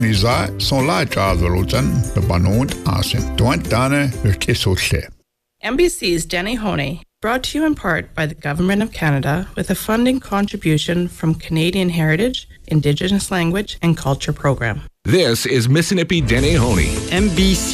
Nisa son la Chadwalutan, the Banund Asim. Duantane, the Kisoshe. NBC's Danny Honey, brought to you in part by the Government of Canada with a funding contribution from Canadian Heritage, Indigenous Language and Culture Program. This is Mississippi Denny Honey. NBC